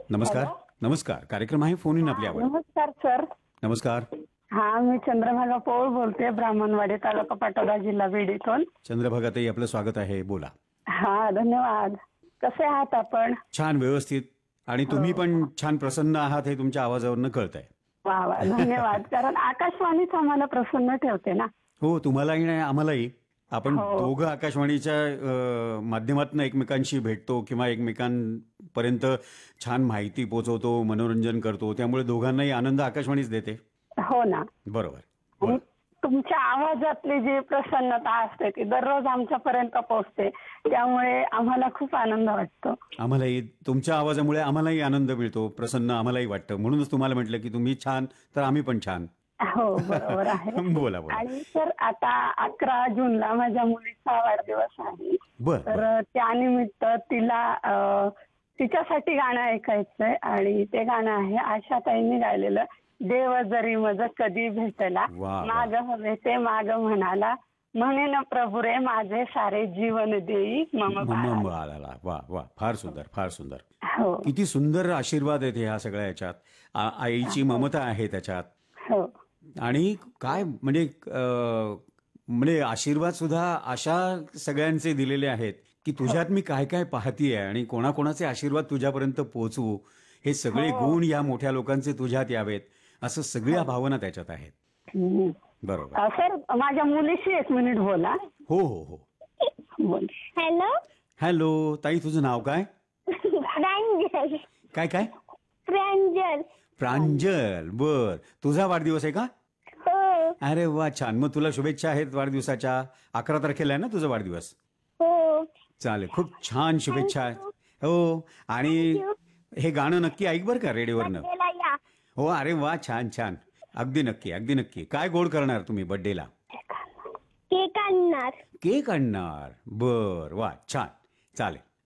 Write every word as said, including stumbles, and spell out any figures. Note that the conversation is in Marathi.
नमस्कार. हॅलो. नमस्कार. कार्यक्रम आहे फोन इन आपल्यावर. नमस्कार सर. नमस्कार. हा, मी चंद्रभागा पोळ बोलते, ब्राह्मणवाडी, तालुका पाटोदा, जिल्हा बीड इथून. चंद्रभागाताई, आपलं स्वागत आहे. बोला. हा, धन्यवाद. कसे आहात आपण? छान, व्यवस्थित. आणि तुम्ही पण छान प्रसन्न आहात हे तुमच्या आवाजावरनं कळतंय. वा वा, धन्यवाद. कारण आकाशवाणीच आम्हाला प्रसन्न ठेवते ना. हो, तुम्हालाही आणि आम्हालाही. आपण हो. दोघं आकाशवाणीच्या अ, माध्यमातून एकमेकांशी भेटतो किंवा एकमेकांपर्यंत छान माहिती पोहोचवतो, मनोरंजन करतो. त्यामुळे दोघांनाही आनंद आकाशवाणीच देते. हो ना. बरोबर. आणि बोला. तुमच्या आवाजातली जी प्रसन्नता असते ती दररोज आमच्यापर्यंत पोहोचते. त्यामुळे आम्हाला खूप आनंद वाटतो. आम्हालाही तुमच्या आवाजामुळे आम्हालाही आनंद मिळतो, प्रसन्न आम्हालाही वाटतं. म्हणूनच तुम्हाला म्हटलं की तुम्ही छान तर आम्ही पण छान. हो, बरोबर आहे. बोला बोला. आणि सर, आता अकरा जूनला माझ्या मुलीचा वाढदिवस आहे. बर बर. तर त्यानिमित्त तिला अ, तिच्यासाठी गाणं ऐकायचंय आणि ते गाणं आहे आशाताईंनी गायलेलं, देव जरी मज कधी भेटला, वा, वा. माग हवे ते माग म्हणाला, म्हणेन प्रभू रे माझे सारे जीवन देई मम मम बाळाला. बाळाला. वा वा, फार सुंदर, फार सुंदर. हो किती सुंदर आशीर्वाद आहेत ह्या सगळ्या याच्यात. आ- आईची ममता आहे त्याच्यात. हो आणि काय म्हणजे अ, म्हणजे आशीर्वाद सुद्धा अशा सगळ्यांचे दिलेले आहेत की तुझ्यात मी काय काय पाहतीये आणि कोणाकोणाचे आशीर्वाद तुझ्यापर्यंत पोहोचवू, हे सगळे हो. गुण या मोठ्या लोकांचे तुझ्यात यावेत, असं सगळ्या भावना त्याच्यात आहेत. हम्म. बरोबर. अ, सर, माझ्या मुलीशी एक मिनिट बोला. हो हो हो. बोल. हॅलो. हॅलो ताई, तुझं नाव काय? प्रांजल. काय काय? प्रांजल. प्रांजल. बर, तुझा वाढदिवस आहे का? हो अरे वा, छान. मग तुला शुभेच्छा आहेत वाढदिवसाच्या. अकरा तारखेला आहे ना तुझा वाढदिवस? हो. चालेल, खूप छान शुभेच्छा आहेत. हो. आणि हे गाणं नक्की ऐक बर का रेडिओवरनं. बर्थडेला या. हो, अरे वा, छान छान. अगदी नक्की, अगदी नक्की. काय गोड करणार तुम्ही बर्थडेला? केक आणणार. केक आणणार. बर, वा, छान. चालेल.